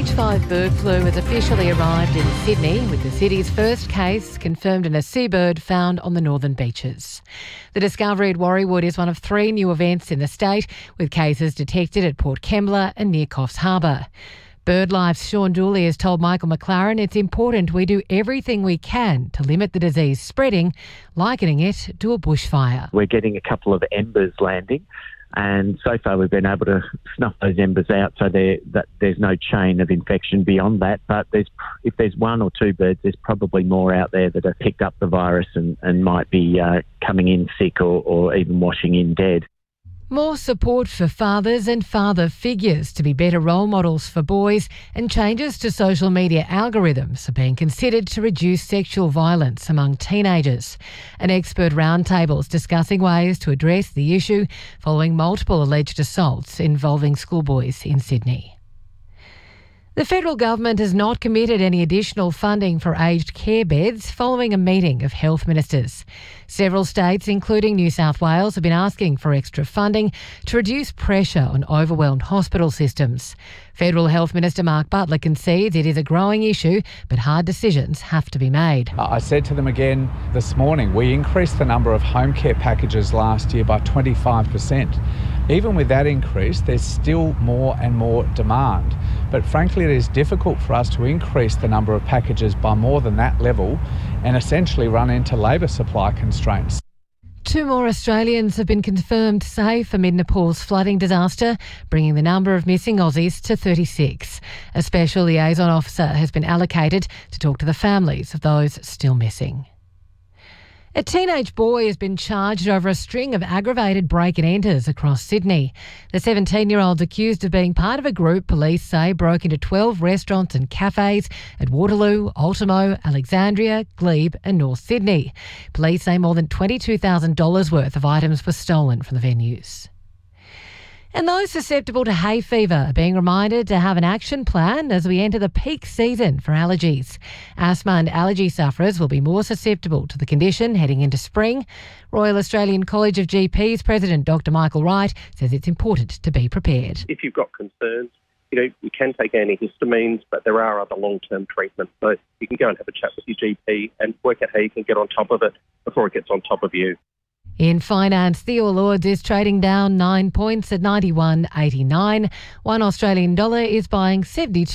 Stage 5 bird flu has officially arrived in Sydney, with the city's first case confirmed in a seabird found on the northern beaches. The discovery at Warriewood is one of 3 new events in the state, with cases detected at Port Kembla and near Coffs Harbour. BirdLife's Sean Dooley has told Michael McLaren it's important we do everything we can to limit the disease spreading, likening it to a bushfire. We're getting a couple of embers landing, and so far we've been able to snuff those embers out so that there's no chain of infection beyond that. But if there's 1 or 2 birds, there's probably more out there that have picked up the virus and might be coming in sick or even washing in dead. More support for fathers and father figures to be better role models for boys, and changes to social media algorithms are being considered to reduce sexual violence among teenagers. An expert roundtable is discussing ways to address the issue following multiple alleged assaults involving schoolboys in Sydney. The federal government has not committed any additional funding for aged care beds following a meeting of health ministers. Several states, including New South Wales, have been asking for extra funding to reduce pressure on overwhelmed hospital systems. Federal Health Minister Mark Butler concedes it is a growing issue, but hard decisions have to be made. I said to them again this morning, we increased the number of home care packages last year by 25%. Even with that increase, there's still more and more demand. But frankly, it is difficult for us to increase the number of packages by more than that level and essentially run into labour supply constraints. 2 more Australians have been confirmed safe amid Nepal's flooding disaster, bringing the number of missing Aussies to 36. A special liaison officer has been allocated to talk to the families of those still missing. A teenage boy has been charged over a string of aggravated break-and-enters across Sydney. The 17-year-old's accused of being part of a group police say broke into 12 restaurants and cafes at Waterloo, Ultimo, Alexandria, Glebe and North Sydney. Police say more than $22,000 worth of items were stolen from the venues. And those susceptible to hay fever are being reminded to have an action plan as we enter the peak season for allergies. Asthma and allergy sufferers will be more susceptible to the condition heading into spring. Royal Australian College of GPs President Dr Michael Wright says it's important to be prepared. If you've got concerns, you can take antihistamines, but there are other long-term treatments. So you can go and have a chat with your GP and work out how you can get on top of it before it gets on top of you. In finance, the All Ords is trading down 9 points at 91.89. $1 Australian dollar is buying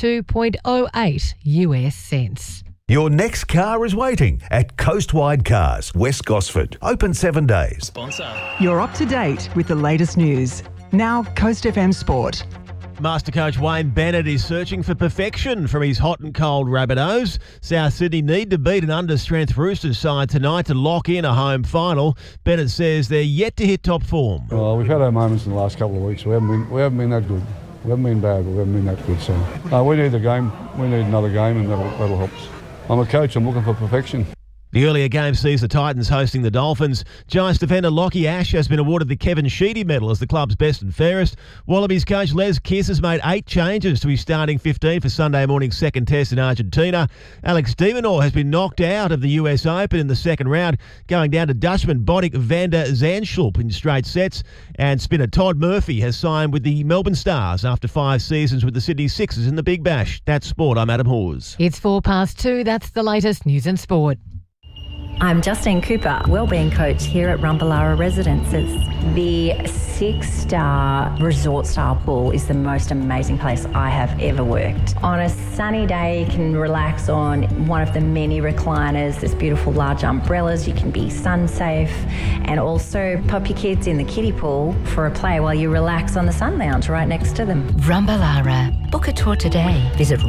72.08 US cents. Your next car is waiting at Coastwide Cars, West Gosford. Open 7 days. Sponsor. You're up to date with the latest news. Now, Coast FM Sport. Master coach Wayne Bennett is searching for perfection from his hot and cold Rabbitohs. South Sydney need to beat an under-strength Roosters side tonight to lock in a home final. Bennett says they're yet to hit top form. Well, we've had our moments in the last couple of weeks. We haven't been that good. We haven't been bad, but we haven't been that good. So we need the game. We need another game, and that'll help us. I'm a coach. I'm looking for perfection. The earlier game sees the Titans hosting the Dolphins. Giants defender Lockie Ash has been awarded the Kevin Sheedy medal as the club's best and fairest. Wallabies coach Les Kiss has made 8 changes to his starting 15 for Sunday morning's second test in Argentina. Alex de Minaur has been knocked out of the US Open in the second round, going down to Dutchman Botic van der Zandschulp in straight sets. And spinner Todd Murphy has signed with the Melbourne Stars after 5 seasons with the Sydney Sixers in the Big Bash. That's sport. I'm Adam Hawes. It's 2:04. That's the latest news and sport. I'm Justine Cooper, wellbeing coach here at Rumballara Residences. The 6-star resort-style pool is the most amazing place I have ever worked. On a sunny day, you can relax on one of the many recliners. There's beautiful large umbrellas. You can be sun-safe, and also pop your kids in the kiddie pool for a play while you relax on the sun lounge right next to them. Rumballara. Book a tour today. Visit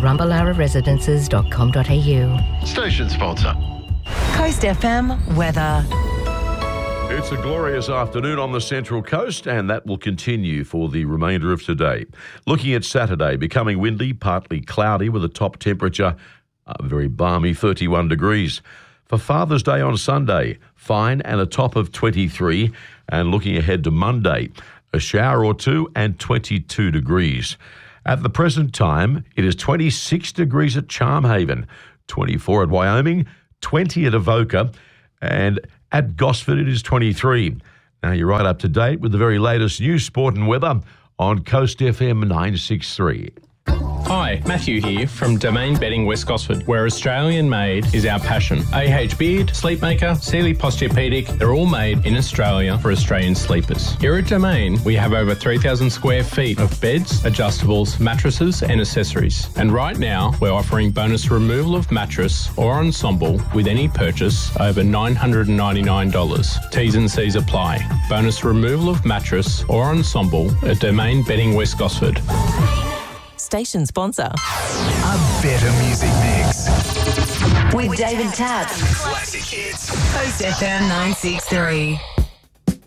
rumballararesidences.com.au. Station sponsor. Coast FM weather. It's a glorious afternoon on the Central Coast, and that will continue for the remainder of today. Looking at Saturday, becoming windy, partly cloudy with a top temperature, very balmy 31 degrees. For Father's Day on Sunday, fine and a top of 23. And looking ahead to Monday, a shower or two and 22 degrees. At the present time, it is 26 degrees at Charmhaven, 24 at Wyoming, 20 at Avoca, and at Gosford it is 23. Now you're right up to date with the very latest news, sport and weather on Coast FM 963. Hi, Matthew here from Domain Bedding West Gosford, where Australian made is our passion. AH Beard, Sleepmaker, Sealy Posturepedic, they're all made in Australia for Australian sleepers. Here at Domain, we have over 3,000 square feet of beds, adjustables, mattresses and accessories. And right now, we're offering bonus removal of mattress or ensemble with any purchase over $999. T's and C's apply. Bonus removal of mattress or ensemble at Domain Bedding West Gosford. Station sponsor. A better music mix. With David Tapp. Classic hits. Coast FM 963.